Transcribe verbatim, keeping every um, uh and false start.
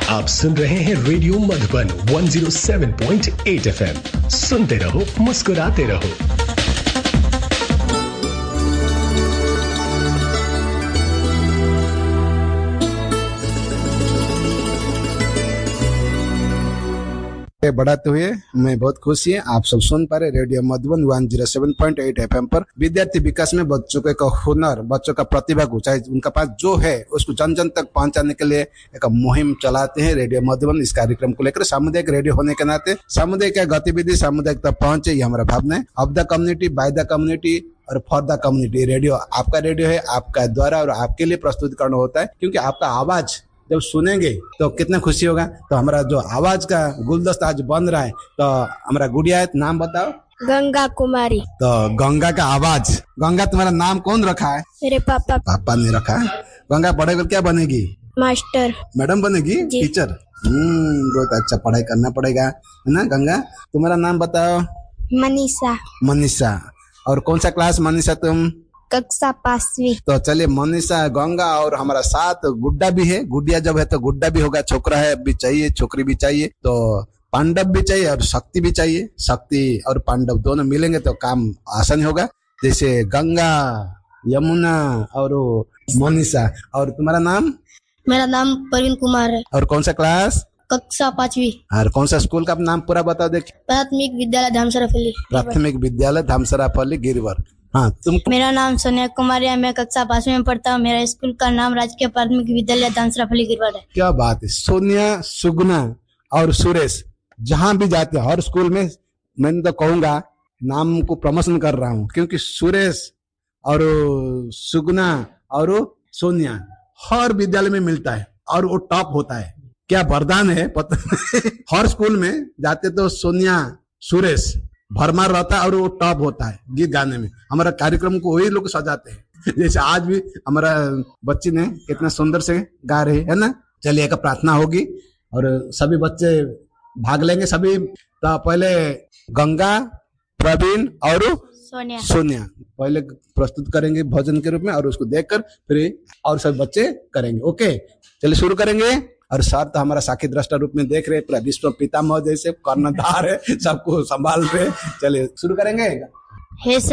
आप सुन रहे हैं रेडियो मधुबन एक सौ सात पॉइंट आठ एफएम। सुनते रहो, मुस्कुराते रहो। बढ़ाते हुए मैं बहुत खुशी है। आप सब सुन पा रहे रेडियो मधुबन एक सौ सात पॉइंट आठ एफएम पर। विद्यार्थी विकास में बच्चों के का हुनर, बच्चों का प्रतिभा को, चाहे उनका पास जो है उसको जन जन तक पहुंचाने के लिए एक मुहिम चलाते हैं रेडियो मधुबन। इस कार्यक्रम को लेकर सामुदायिक रेडियो होने के नाते सामुदायिक गतिविधि सामुदायिक तक पहुंचे, ये हमारा भावना है। Of the community, by the community और फॉर द कम्युनिटी। रेडियो आपका रेडियो है, आपका द्वारा और आपके लिए प्रस्तुतिकरण होता है, क्योंकि आपका आवाज जब सुनेंगे तो कितना खुशी होगा। तो हमारा जो आवाज का गुलदस्ता आज बन रहा है, तो हमारा गुड़िया है, नाम बताओ। गंगा कुमारी। तो गंगा का आवाज। गंगा, तुम्हारा नाम कौन रखा है? मेरे पापा। पापा ने रखा है। गंगा पढ़े कर क्या बनेगी? मास्टर। मैडम बनेगी? टीचर। हम्म बहुत अच्छा, पढ़ाई करना पड़ेगा, है ना गंगा? तुम्हारा नाम बताओ। मनीषा। मनीषा। और कौन सा क्लास मनीषा तुम? कक्षा पांचवी। तो चलिए मनीषा, गंगा और हमारा साथ गुड्डा भी है। गुड्डिया जब है तो गुड्डा भी होगा। छोकरा है भी चाहिए, छोकरी भी चाहिए, तो पांडव भी चाहिए और शक्ति भी चाहिए। शक्ति और पांडव दोनों मिलेंगे तो काम आसान होगा। जैसे गंगा, यमुना और मनीषा। और तुम्हारा नाम? मेरा नाम प्रवीण कुमार है। और कौन सा क्लास? कक्षा पांचवी। और कौन सा स्कूल का नाम पूरा बताओ देखिए। प्राथमिक विद्यालय धामसरापल्ली। प्राथमिक विद्यालय धामसरापल्ली गिरवर। हाँ, तुम? मेरा नाम सोनिया कुमारी है, मैं कक्षा पांचवी में पढ़ता हूँ। मेरा स्कूल का नाम राजकीय प्राथमिक विद्यालय धामसरापल्ली गिरवर है। क्या बात है। सोनिया, सुगना और सुरेश जहाँ भी जाते हैं हर स्कूल में, मैं तो कहूंगा नाम को प्रमोशन कर रहा हूँ, क्योंकि सुरेश और सुगना और सोनिया हर विद्यालय में मिलता है और वो टॉप होता है। क्या वरदान है पता हर स्कूल में जाते तो सोनिया, सुरेश भरमार रहता है और वो टॉप होता है गीत गाने में। हमारा कार्यक्रम को वही लोग सजाते हैं। जैसे आज भी हमारा बच्ची ने कितना सुंदर से गा रही है ना। चलिए एक प्रार्थना होगी और सभी बच्चे भाग लेंगे सभी। तो पहले गंगा, प्रवीण और सोनिया सोनिया पहले प्रस्तुत करेंगे भजन के रूप में, और उसको देखकर फिर और सब बच्चे करेंगे। ओके, चलिए शुरू करेंगे। और सर तो हमारा साक्षी दृष्टा रूप में देख रहे, पूरा विश्व पितामह जैसे कर्णधार है, सबको संभाल रहे। चलिए शुरू करेंगे। हे